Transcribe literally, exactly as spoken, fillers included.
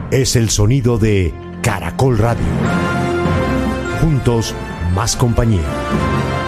Es el sonido de Caracol Radio. Juntos, más compañía.